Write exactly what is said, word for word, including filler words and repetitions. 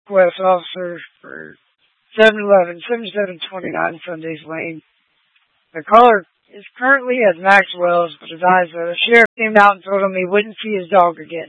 West officer for seven eleven seventy-seven twenty-nine Sundays Lane. The caller is currently at Maxwell's, but advised that a sheriff came out and told him he wouldn't see his dog again.